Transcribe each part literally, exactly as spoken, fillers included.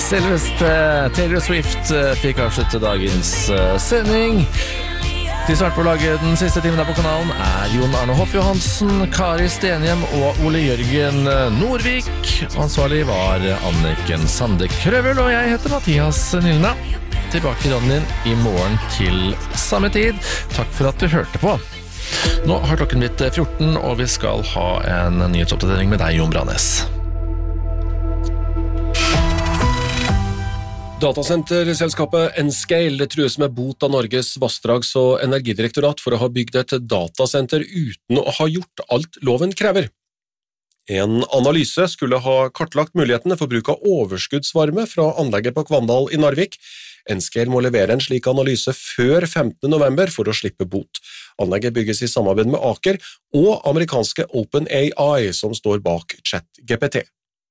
Selveste Taylor Swift fikk avslutte dagens sending. De som har vært på laget den siste timen der på kanalen er Jon Arne Hoff Johansen, Kari Stenhjem og Ole Jørgen Nordvik. Ansvarlig var Anniken Sande Krøvel, og jeg heter Mathias Nilna. Tilbake til radioen din i morgen til samme tid. Takk for at du hørte på. Nå har klokken blitt fjorten, og vi skal ha en nyhetsoppdatering med deg, Jon Branes. Datasenterselskapet Nscale trues med bot av Norges vassdrags- og energidirektorat for å ha bygd et datasenter uten å ha gjort alt loven krever. En analyse skulle ha kartlagt mulighetene for bruk av overskuddsvarme fra anlegget på Kvandal i Narvik. Nscale må levere en slik analyse før femtende november for å slippe bot. Anlegget bygges i samarbeid med Aker og amerikanske OpenAI som står bak ChatGPT.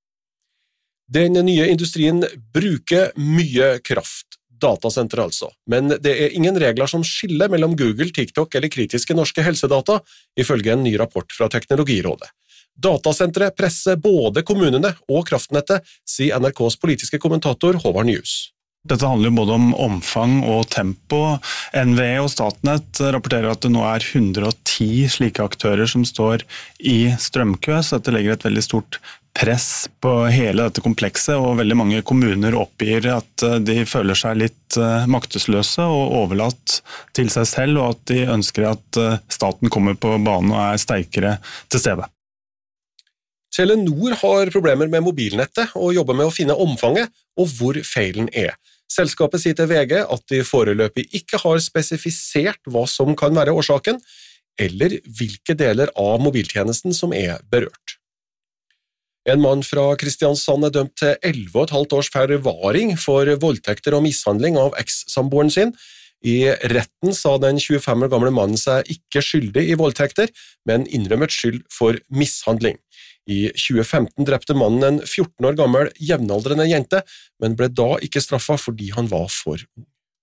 Den nye industrien bruker mye kraft, datasenter altså, men det er ingen regler som skiller mellom Google, TikTok eller kritiske norske helsedata, ifølge en ny rapport fra Teknologirådet. Datasenteret presser både kommunene og kraftnettet, sier N R K's politiske kommentator Håvard Njus. Dette handler jo både om omfang og tempo. N V E og Statnett rapporterer at det nå er hundre og ti slike aktører som står i strømkø, så dette legger et veldig stort press på hele dette komplekset, og veldig mange kommuner oppgir at de føler seg litt maktesløse og overlatt til seg selv, og at de ønsker at staten kommer på banen og er sterkere til stede. Telenor har problemer med mobilnettet og jobber med å finne omfanget og hvor feilen er. Selskapet sier til V G at de foreløpig ikke har spesifisert hva som kan være årsaken, eller hvilke deler av mobiltjenesten som er berørt. En mann fra Kristiansand er dømt til elleve og et halvt års forvaring for voldtekter og mishandling av eks-samboeren sin. I retten sa den tjuefem år gamle mannen seg ikke skyldig i voldtekter, men innrømmet skyld for mishandling. I tjue femten drepte mannen en fjorten år gammel jevnaldrende jente, men ble da ikke straffet fordi han var for ung.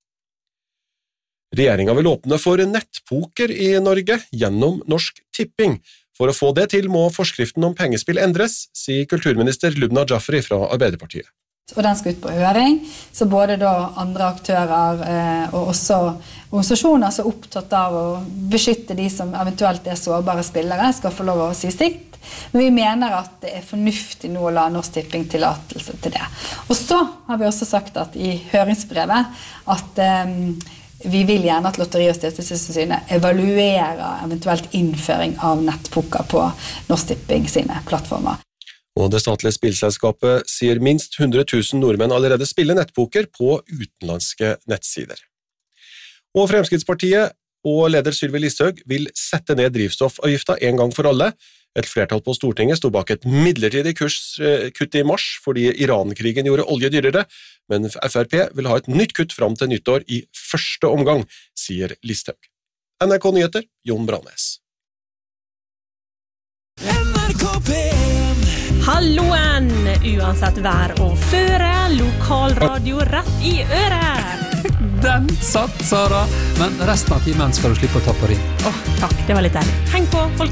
Regjeringen vil åpne for nettpoker i Norge gjennom Norsk Tipping. For å få det til må forskriften om pengespill endres, sier kulturminister Lubna Jafri fra Arbeiderpartiet. Og den skal ut på høring, så både da andre aktører eh, og også organisasjoner som er opptatt av å beskytte de som eventuelt er sårbare spillere, skal få lov å si sitt. Men vi mener at det er fornuftig nå å la Norsk Tipping tillatelse til det. Og så har vi også sagt at i høringsbrevet at eh, vi vil gjerne at Lotteri- og stiftelsestilsynet evaluerer eventuelt innføring av nettpoker på Norsk Tipping sine plattformer. Og det statlige spillselskapet sier minst hundre tusen nordmenn allerede spiller nettpoker på utenlandske nettsider. Og Fremskrittspartiet og leder Sylvi Listhaug vil sette ned drivstoffavgifta en gang for alle. Et flertall på Stortinget stod bak et midlertidig kurskutt i mars fordi Iran-krigen gjorde olje dyrere, men F R P vil ha et nytt kutt fram til nyttår i første omgang, sier Listhaug. N R K Nyheter, Jon Branes. N R K P en. Halloen! Uansett vær og føre, lokalradio rett i øret. Den satt, Sara, men resten av timen skal du slippe å ta på ring. Åh, takk, det var litt deilig. Heng på, folkens.